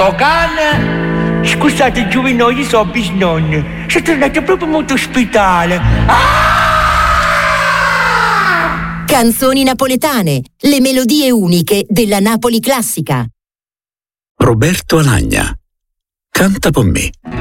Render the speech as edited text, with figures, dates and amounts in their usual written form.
Oh cane, scusate Giovino, io sono bisnonno. Sono tornato proprio molto ospitale. Canzoni napoletane, le melodie uniche della Napoli classica. Roberto Alagna, canta con me.